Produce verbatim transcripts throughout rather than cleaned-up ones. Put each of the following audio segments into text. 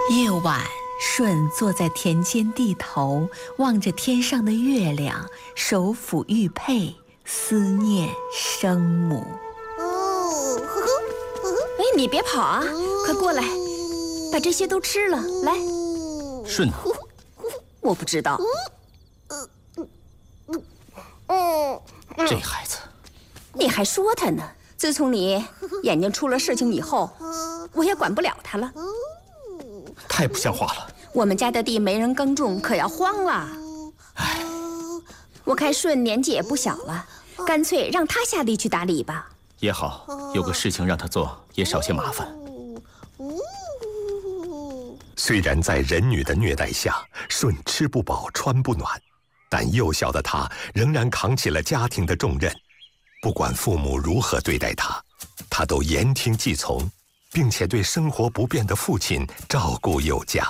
夜晚，舜坐在田间地头，望着天上的月亮，手抚玉佩，思念生母。 哎，你别跑啊，快过来，把这些都吃了。来， 舜呢？ 我不知道。 这孩子， 你还说他呢？自从你眼睛出了事情以后，我也管不了他了。 太不像话了！ 我们家的地没人耕种，可要荒了。 唉， 我看舜年纪也不小了，干脆让他下地去打理吧。 也好，有个事情让他做，也少些麻烦。 虽然在人女的虐待下，舜吃不饱穿不暖，但幼小的他仍然扛起了家庭的重任。不管父母如何对待他，他都言听计从，并且对生活不便的父亲照顾有加。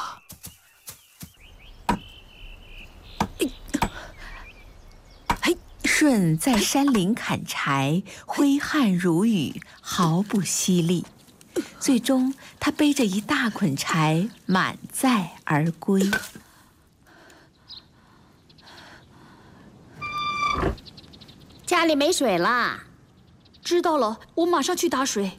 舜在山林砍柴，挥汗如雨，毫不惜力。最终，他背着一大捆柴满载而归。 家里没水了。 知道了，我马上去打水。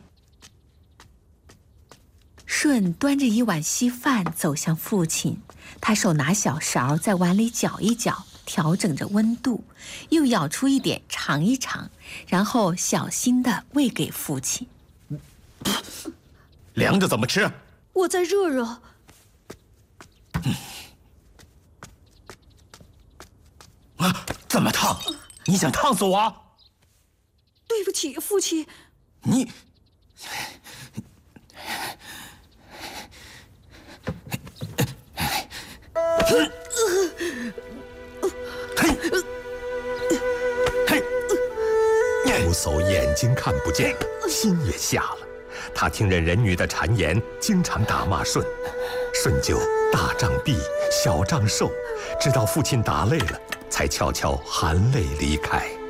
舜端着一碗稀饭走向父亲，他手拿小勺在碗里搅一搅，调整着温度，又舀出一点尝一尝，然后小心地喂给父亲。 凉着怎么吃？ 我再热热。 嗯、啊，这么烫！你想烫死我？ 对不起，父亲。 你， 猢叟眼睛看不见，心也瞎了。他听任人女的谗言，经常打骂舜。舜就大杖臂，小杖手，直到父亲打累了，才悄悄含泪离开。